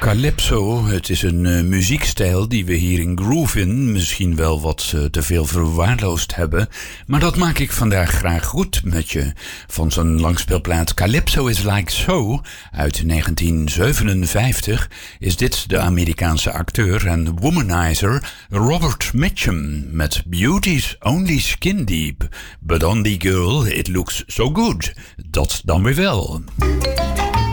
Calypso, het is een muziekstijl die we hier in Groovin misschien wel wat te veel verwaarloosd hebben. Maar dat maak ik vandaag graag goed met je. Van zijn langspeelplaat Calypso is Like So uit 1957 is dit de Amerikaanse acteur en womanizer Robert Mitchum met Beauty's Only Skin Deep. But on the girl it looks so good. Dat dan weer wel.